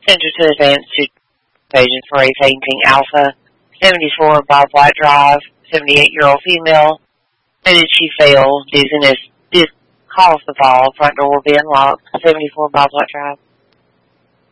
Center to advance to pages for a fainting alpha. 74 Bob White Drive. 78-year-old female. Did she fail? Dizziness. Did cause the fall. Front door will be unlocked. 74 Bob White Drive.